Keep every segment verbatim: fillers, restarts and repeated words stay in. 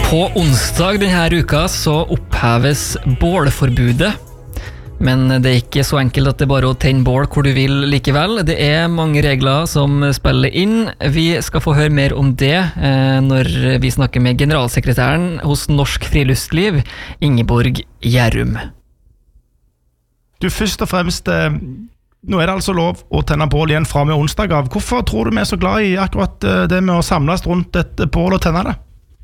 På onsdag denne uka så oppheves bålforbudet. Men det er ikke så enkelt at det er bare å tenne bål hvor du vil likevel. Det er mange regler som spiller inn. Vi skal få høre mer om det eh, når vi snakker med generalsekretæren hos Norsk Friluftsliv, Ingeborg Gjærum. Du, først og fremst, eh, nå er det altså lov å tenne bål igjen fra med onsdag av. Hvorfor tror du vi er så glad i akkurat det med å samles rundt et bål og tenne det?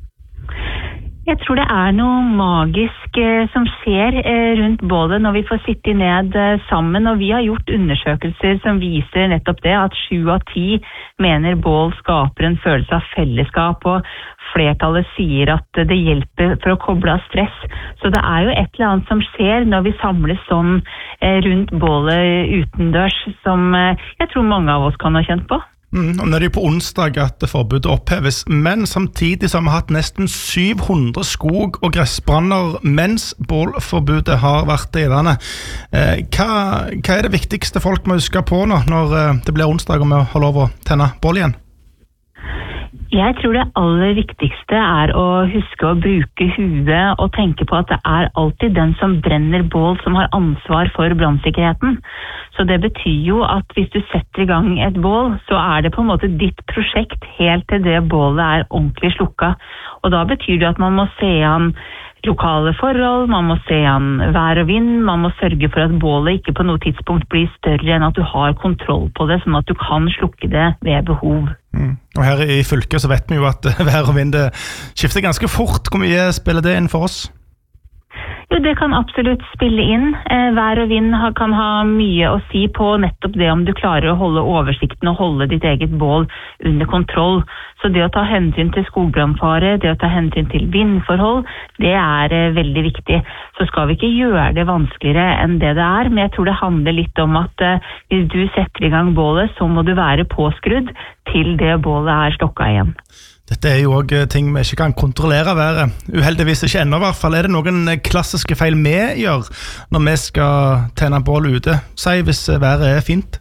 Jeg tror det er noe magisk eh, som skjer eh, rundt bålet når vi får sitte ned eh, sammen, og vi har gjort undersøkelser som viser nettopp det, at sju av ti mener bål skaper en følelse av fellesskap, og flertallet sier at det hjelper for å koble av stress. Så det er jo et eller annet som skjer når vi samles sånn eh, rundt bålet utendørs, som eh, jeg tror mange av oss kan ha kjent på. Mm, og nå er det jo på onsdag at forbudet oppheves, men samtidig som vi har hatt nesten syv hundre skog- og gressbranner mens bålforbudet har vært gjeldende. Eh, hva, hva er det viktigste folk må huske på nå når eh, det blir onsdag og vi har lov å tenne bål igjen? Jeg tror det aller viktigste er å huske å bruke huet og tenke på at det er alltid den som brenner bål som har ansvar for brannsikkerheten. Så det betyr jo at hvis du setter i gang et bål, så er det på en måte ditt prosjekt helt til det bålet er ordentlig slukka. Og da betyr det at man må se an lokale forhold, man må se an vær og vind, man må sørge for at bålet ikke på noe tidspunkt blir større enn at du har kontroll på det, sånn at du kan slukke det ved behov. Mm. Og her i fylket så vet vi jo at vær og vind skifter ganske fort. Hvor mye spiller det inn for oss? Jo, det kan absolutt spille inn. Eh, vær og vind ha, kan ha mye å si på nettopp det om du klarer å holde oversikten og holde ditt eget bål under kontroll. Så det å ta hensyn til skogbrannfare, det å ta hensyn til vindforhold, det er eh, veldig viktig. Så skal vi ikke gjøre det vanskeligere enn det det er, men jeg tror det handler litt om at eh, hvis du setter i gang bålet, så må du være påskrudd til det bålet er stokka igjen. Dette er jo også ting vi ikke kan kontrollere været. Uheldigvis ikke ennå i hvert fall. Er det noen klassiske feil vi gjør når vi skal tenne bål ute? Si hvis været er fint.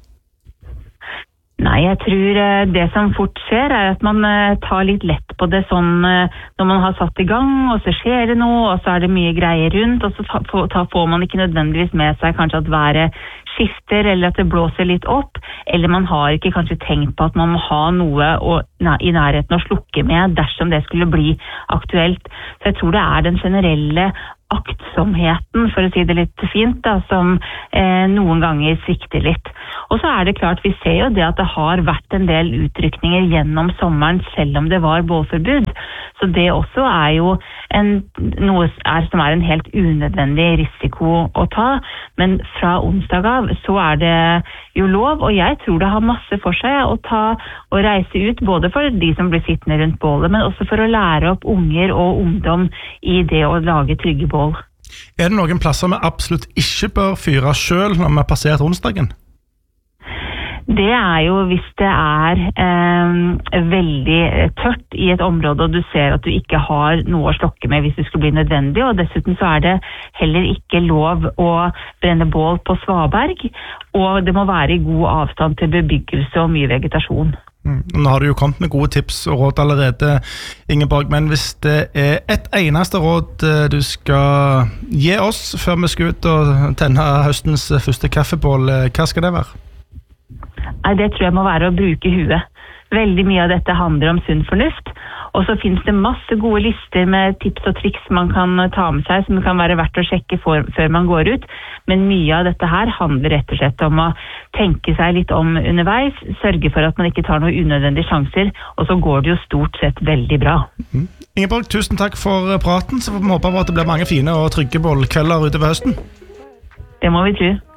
Nei, jeg tror det som fort skjer er at man tar litt lett på det sånn når man har satt i gang, og så skjer det noe, og så er det mye greier rundt, og så får man ikke nødvendigvis med seg kanskje at været skifter, eller at det blåser litt opp, eller man har ikke kanskje tenkt på at man må ha noe å, i nærheten å slukke med dersom det skulle bli aktuelt. Så jeg tror det er den generelle aktsomheten, for å si det litt fint, da, som eh, noen ganger svikter litt. Og så er det klart, vi ser jo det at det har vært en del utrykninger gjennom sommeren, selv om det var bålforbud. Så det også er jo en, noe er, som er en helt unødvendig risiko å ta. Men fra onsdag av så er det jo lov, og jeg tror det har masse for seg å ta og reise ut, både for de som blir sittende rundt bålet, men også for å lære opp unger og ungdom i det å lage trygge bål. Er det noen plasser vi absolutt ikke bør fyre selv når vi har passert onsdagen? Det er jo hvis det er eh, veldig tørt i et område, og du ser at du ikke har noe å slokke med hvis det skulle bli nødvendig, og dessuten så er det heller ikke lov å brenne bål på svaberg, og det må være i god avstand til bebyggelse og mye vegetasjon. Mm. Nå har du jo kommet med gode tips og råd allerede, Ingeborg, men hvis det er et eneste råd du skal gi oss før vi skal ut og tenne høstens første kaffebål, hva skal det være? Nei, det tror jeg må være å bruke huet. Veldig mye av dette handler om sunn fornuft, og så finnes det masse gode lister med tips og triks man kan ta med seg, som kan være verdt å sjekke for, før man går ut. Men mye av dette her handler rett og slett om å tenke seg litt om underveis, sørge for at man ikke tar noen unødvendige sjanser, og så går det jo stort sett veldig bra. Mm. Ingeborg, tusen takk for praten, så får vi håpe på at det blir mange fine og trygge bålkvelder utover høsten. Det må vi tro.